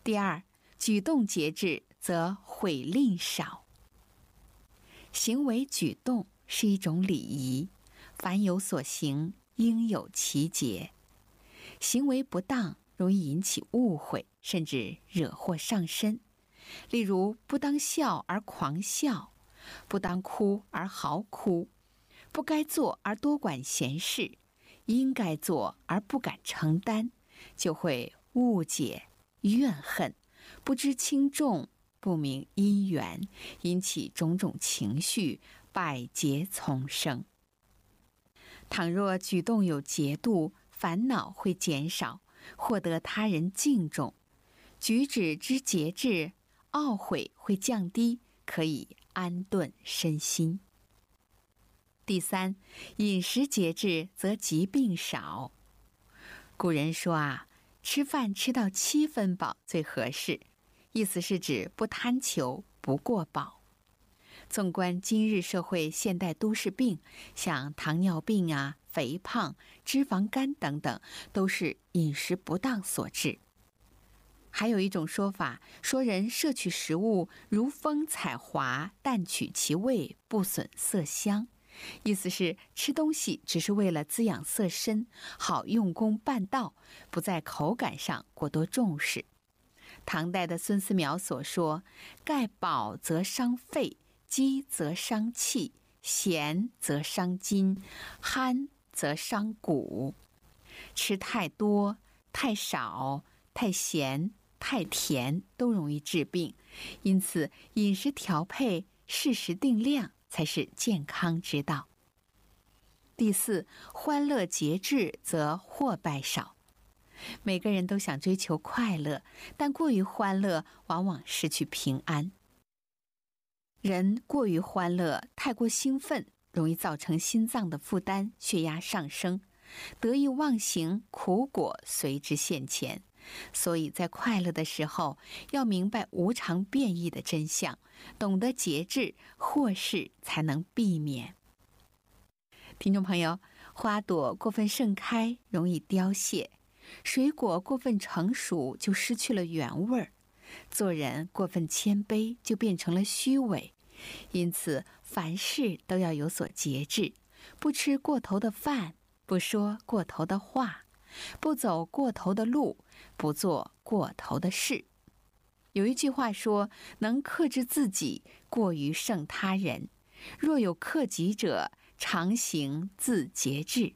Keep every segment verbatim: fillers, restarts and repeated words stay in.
第二，举动节制，则悔吝少。行为举动是一种礼仪，凡有所行，应有其节。行为不当，容易引起误会，甚至惹祸上身。例如，不当笑而狂笑，不当哭而嚎哭，不该做而多管闲事，应该做而不敢承担，就会误解、怨恨，不知轻重，不明因缘，引起种种情绪，百劫丛生。倘若举动有节度，烦恼会减少，获得他人敬重；举止之节制，懊悔会降低，可以安顿身心。第三，饮食节制，则疾病少。古人说啊，吃饭吃到七分饱最合适，意思是指不贪求，不过饱。纵观今日社会现代都市病，像糖尿病啊、肥胖、脂肪肝等等，都是饮食不当所致。还有一种说法，说人摄取食物如风采华，淡取其味，不损色香。意思是吃东西只是为了滋养色身，好用功办道，不在口感上过多重视。唐代的孙思邈所说，盖饱则伤肺，饥则伤气，咸则伤筋，酣则伤骨。吃太多、太少、太咸、太甜都容易致病，因此饮食调配，适时定量才是健康之道。第四，欢乐节制，则祸败少。每个人都想追求快乐，但过于欢乐往往失去平安。人过于欢乐，太过兴奋，容易造成心脏的负担，血压上升，得意忘形，苦果随之现前。所以在快乐的时候，要明白无常变异的真相，懂得节制，祸事才能避免。听众朋友，花朵过分盛开容易凋谢，水果过分成熟就失去了原味儿，做人过分谦卑就变成了虚伪。因此凡事都要有所节制，不吃过头的饭，不说过头的话，不走过头的路，不做过头的事。有一句话说，能克制自己，过于胜他人。若有克己者，常行自节制。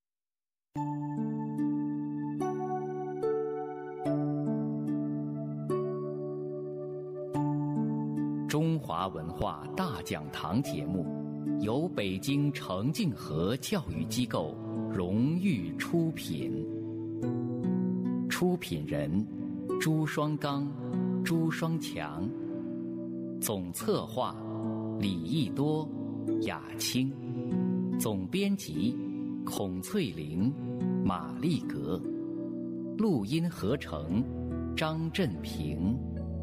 中华文化大讲堂节目由北京澄净河教育机构荣誉出品，出品人朱双刚、朱双强，总策划李益多、雅青，总编辑孔翠玲、马丽格，录音合成张振平。